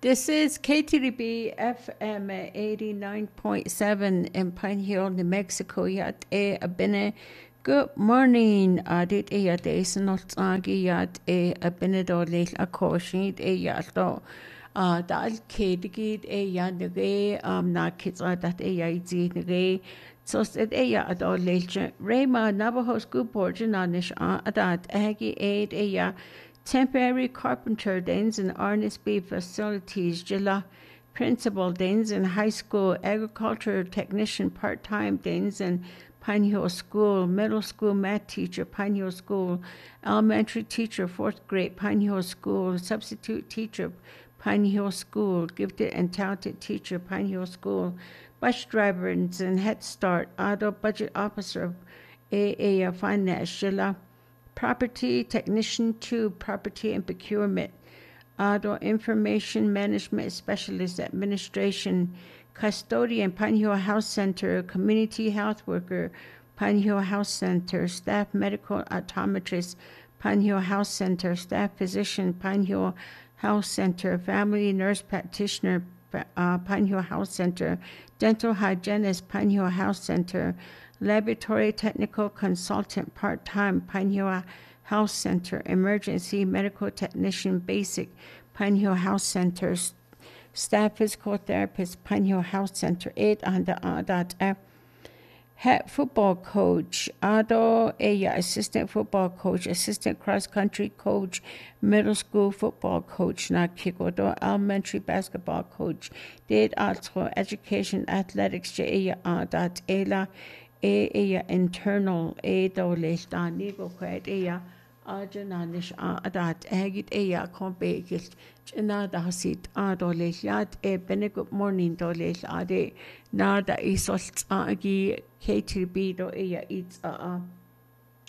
This is KTDB FM 89.7 in Pine Hill, New Mexico. Yat abine. Good morning. Adit yat sanotagi yat abine dolil akoshit yato. Dal kedigid yat nage na kitsa dat yaiti nage. So said yat dolil. Rayma Navajo School Board Jananish adat agi aid temporary carpenter danes in Ernest B facilities, Jilla principal danes in high school, agriculture technician part-time danes in Pine Hill School, middle school math teacher, Pine Hill School, elementary teacher, 4th grade, Pine Hill School, substitute teacher, Pine Hill School, gifted and talented teacher, Pine Hill School, bus driver and Head Start, auto budget officer, finance, Jilla Property Technician 2, Property and Procurement, Auto Information Management Specialist, Administration, Custodian, Pine Hill House Center, Community Health Worker, Pine Hill House Center, Staff Medical Optometrist, Pine Hill House Center, Staff Physician, Pine Hill House Center, Family Nurse Practitioner, Pine Hill House Center, Dental Hygienist, Pine Hill House Center, Laboratory Technical Consultant, part-time, Pine Hill House Center, Emergency Medical Technician, basic, Pine Hill House Center, Staff Physical Therapist, Pine Hill House Center, 800 Head Football Coach, Ado Assistant Football Coach, Assistant Cross Country Coach, Middle School Football Coach, Nakikodo, Elementary Basketball Coach, Date Arts Education Athletics, Ela internal dole nigo kwet Ajananish adat agit compagist Janada hasit dole yat bene good morning dole ade nada isolt agi KTB do it's